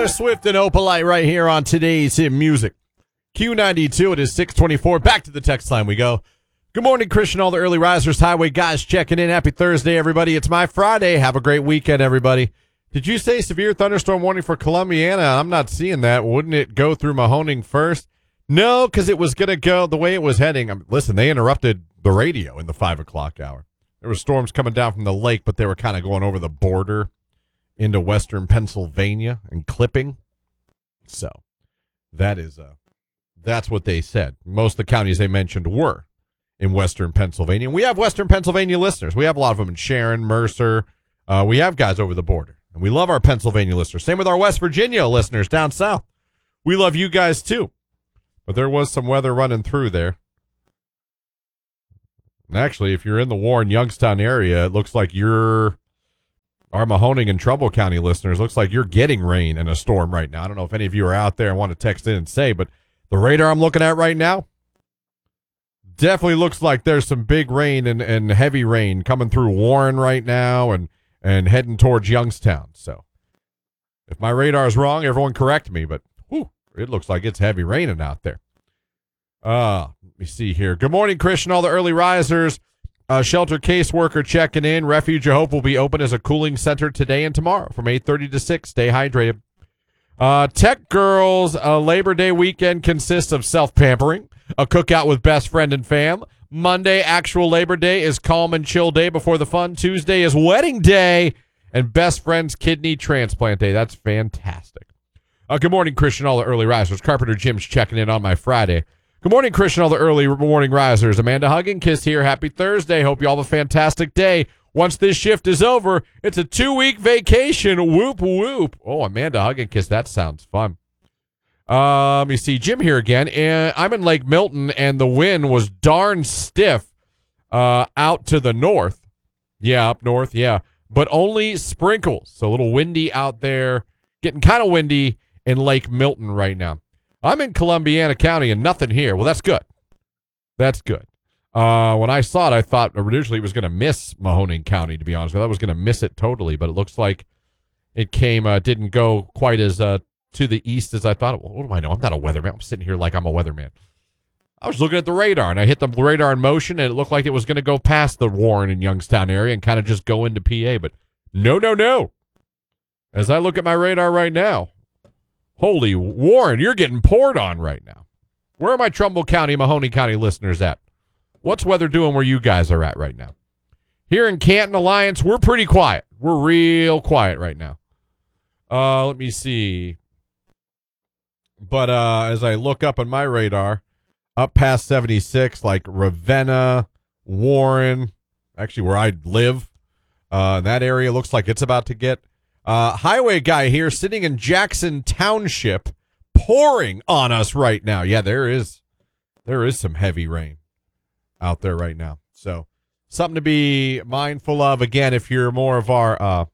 Taylor Swift and Opalite right here on today's Hit Music. Q92, it is 624. Back to the text line we go. Good morning, Christian, all the early risers, highway guys checking in. Happy Thursday, everybody. It's my Friday. Have a great weekend, everybody. Did you say severe thunderstorm warning for Columbiana? I'm not seeing that. Wouldn't it go through Mahoning first? No, because it was going to go the way it was heading. Listen, they interrupted the radio in the 5 o'clock hour. There were storms coming down from the lake, but they were kind of going over the border into western Pennsylvania and clipping. So that's what they said. Most of the counties they mentioned were in western Pennsylvania. And we have western Pennsylvania listeners. We have a lot of them in Sharon, Mercer. We have guys over the border. And we love our Pennsylvania listeners. Same with our West Virginia listeners down south. We love you guys too. But there was some weather running through there. And actually, if you're in the Warren, Youngstown area, it looks like our Mahoning and Trumbull County listeners, looks like you're getting rain and a storm right now. I don't know if any of you are out there and want to text in and say, but the radar I'm looking at right now definitely looks like there's some big rain and heavy rain coming through Warren right now and heading towards Youngstown. So if my radar is wrong, everyone correct me, but it looks like it's heavy raining out there. Let me see here. Good morning, Christian, all the early risers. Shelter caseworker checking in. Refuge of Hope will be open as a cooling center today and tomorrow from 8:30 to 6. Stay hydrated. Tech Girls Labor Day weekend consists of self-pampering, a cookout with best friend and fam. Monday, actual Labor Day, is calm and chill day before the fun. Tuesday is wedding day and best friend's kidney transplant day. That's fantastic. Good morning, Christian, all the early risers. Carpenter Jim's checking in on my Friday. Good morning, Christian, all the early morning risers. Amanda Hugginkiss here. Happy Thursday. Hope you all have a fantastic day. Once this shift is over, it's a 2-week vacation. Whoop, whoop. Oh, Amanda Hugginkiss, that sounds fun. Let me see. Jim here again. And I'm in Lake Milton, and the wind was darn stiff out to the north. Yeah, up north, yeah. But only sprinkles. So a little windy out there. Getting kind of windy in Lake Milton right now. I'm in Columbiana County and nothing here. Well, that's good. That's good. When I saw it, I thought originally it was going to miss Mahoning County, to be honest. I thought it was going to miss it totally, but it looks like it didn't go quite as to the east as I thought. What do I know? I'm not a weatherman. I'm sitting here like I'm a weatherman. I was looking at the radar, and I hit the radar in motion, and it looked like it was going to go past the Warren and Youngstown area and kind of just go into PA, but no. As I look at my radar right now, holy Warren, you're getting poured on right now. Where are my Trumbull County, Mahoning County listeners at? What's weather doing where you guys are at right now? Here in Canton Alliance, we're pretty quiet. We're real quiet right now. Let me see. But as I look up on my radar, up past 76, like Ravenna, Warren, actually where I live, that area looks like it's about to get highway guy here sitting in Jackson Township pouring on us right now. Yeah, there is some heavy rain out there right now. So something to be mindful of. Again, if you're more of our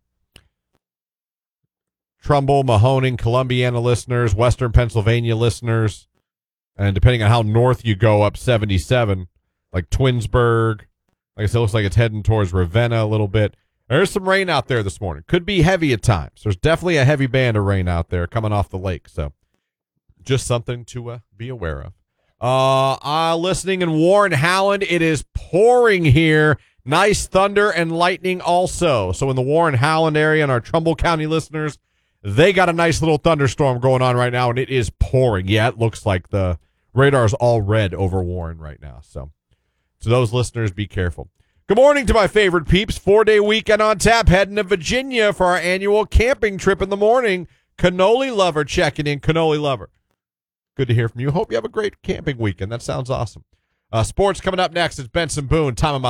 Trumbull, Mahoning, Columbiana listeners, Western Pennsylvania listeners, and depending on how north you go up 77, like Twinsburg, like I said, it looks like it's heading towards Ravenna a little bit. There's some rain out there this morning. Could be heavy at times. There's definitely a heavy band of rain out there coming off the lake. So just something to be aware of. Listening in Warren, Howland, it is pouring here. Nice thunder and lightning also. So in the Warren, Howland area and our Trumbull County listeners, they got a nice little thunderstorm going on right now, and it is pouring. Yeah, it looks like the radar is all red over Warren right now. So to those listeners, be careful. Good morning to my favorite peeps. 4-day weekend on tap, heading to Virginia for our annual camping trip in the morning. Cannoli Lover checking in. Cannoli Lover. Good to hear from you. Hope you have a great camping weekend. That sounds awesome. Sports coming up next. It's Benson Boone. Time of my